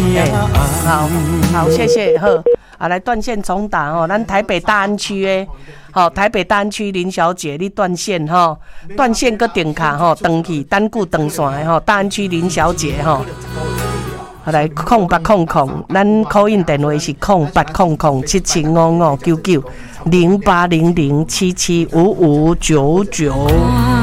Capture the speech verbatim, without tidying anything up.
哎，好，好，谢谢，好，啊，来断线重打哦，咱台北大安区的，好、哦，台北大安区林小姐，你断线哈、哦，断线个电卡哈，登去单固登线的哈、哦，大安区林小姐哈。哦好来，空八空空，咱口音电话是空八空空七七五五九九零八零零七七五五九九。